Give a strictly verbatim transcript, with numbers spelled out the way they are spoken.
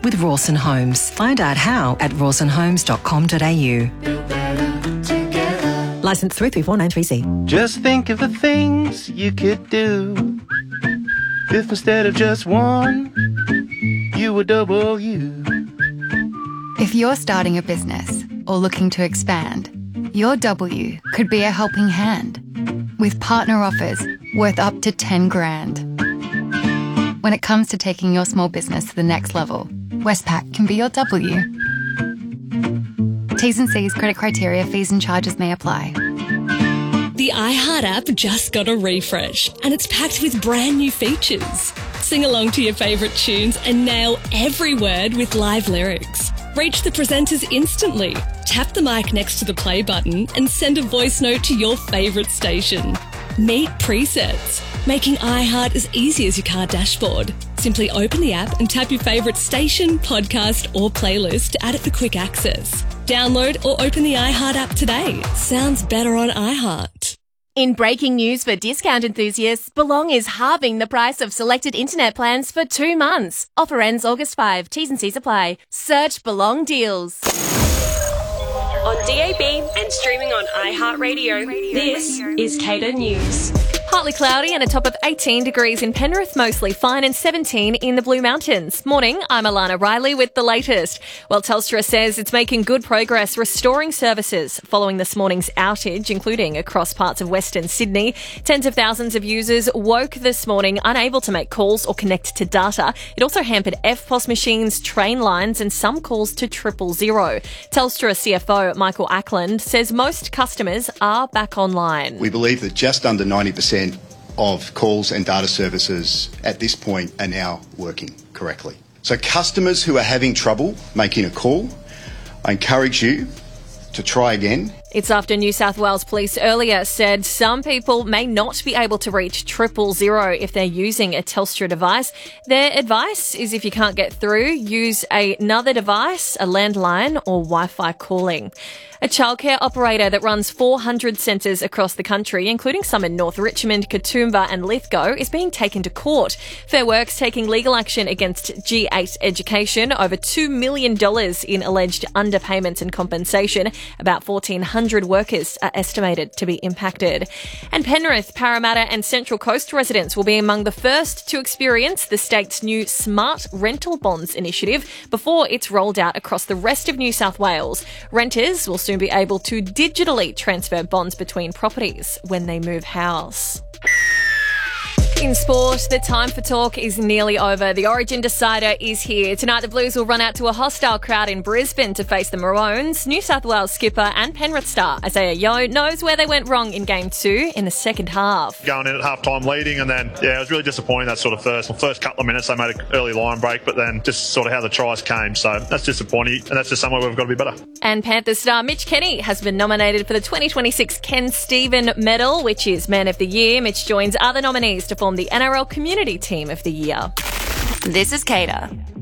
with Rawson Homes. Find out how at rawson homes dot com dot a u. Licence three three four nine three C. Just think of the things you could do if instead of just one, you were double you. If you're starting a business or looking to expand, your W could be a helping hand with partner offers worth up to ten grand. When it comes to taking your small business to the next level, Westpac can be your W. T's and C's, credit criteria, fees and charges may apply. The iHeart app just got a refresh and it's packed with brand new features. Sing along to your favourite tunes and nail every word with live lyrics. Reach the presenters instantly. Tap the mic next to the play button and send a voice note to your favourite station. Meet presets, making iHeart as easy as your car dashboard. Simply open the app and tap your favourite station, podcast or playlist to add it for quick access. Download or open the iHeart app today. Sounds better on iHeart. In breaking news for discount enthusiasts, Belong is halving the price of selected internet plans for two months. Offer ends August fifth. T's and C's apply. Search Belong Deals. On D A B and streaming on iHeartRadio, this is Cater News. Partly cloudy and a top of eighteen degrees in Penrith, mostly fine, and seventeen in the Blue Mountains. Morning, I'm Alana Riley with the latest. Well, Telstra says it's making good progress restoring services following this morning's outage, including across parts of Western Sydney. Tens of thousands of users woke this morning unable to make calls or connect to data. It also hampered F P O S machines, train lines and some calls to triple zero. Telstra C F O Michael Ackland says most customers are back online. We believe that just under ninety percent of calls and data services at this point are now working correctly. So customers who are having trouble making a call, I encourage you to try again. It's after New South Wales Police earlier said some people may not be able to reach triple zero if they're using a Telstra device. Their advice is if you can't get through, use another device, a landline or Wi-Fi calling. A childcare operator that runs four hundred centres across the country, including some in North Richmond, Katoomba and Lithgow, is being taken to court. Fair Work's taking legal action against G eight Education over two million dollars in alleged underpayments and compensation. About fourteen hundred workers are estimated to be impacted. And Penrith, Parramatta and Central Coast residents will be among the first to experience the state's new Smart Rental Bonds initiative before it's rolled out across the rest of New South Wales. Renters will soon be able to digitally transfer bonds between properties when they move house. In sport, the time for talk is nearly over. The Origin decider is here. Tonight, the Blues will run out to a hostile crowd in Brisbane to face the Maroons. New South Wales skipper and Penrith star Isaiah Yeo knows where they went wrong in Game two in the second half. Going in at half-time leading, and then, yeah, it was really disappointing that sort of first first couple of minutes. They made an early line break, but then just sort of how the tries came. So that's disappointing, and that's just somewhere we've got to be better. And Panthers star Mitch Kenny has been nominated for the twenty twenty-six Ken Stephen Medal, which is Man of the Year. Mitch joins other nominees to form the N R L Community Team of the Year. This is Cater.